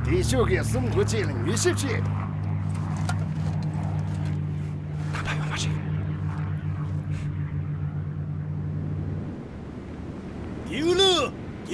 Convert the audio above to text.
地球给生活技能与习气。 大元马谁？ 丢了。